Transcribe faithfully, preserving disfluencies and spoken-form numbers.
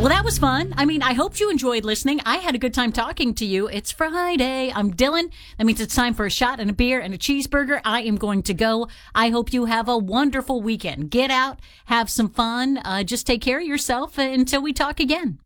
Well, that was fun. I mean, I hope you enjoyed listening. I had a good time talking to you. It's Friday. I'm Dylan. That means it's time for a shot and a beer and a cheeseburger. I am going to go. I hope you have a wonderful weekend. Get out, have some fun. Uh, just take care of yourself until we talk again.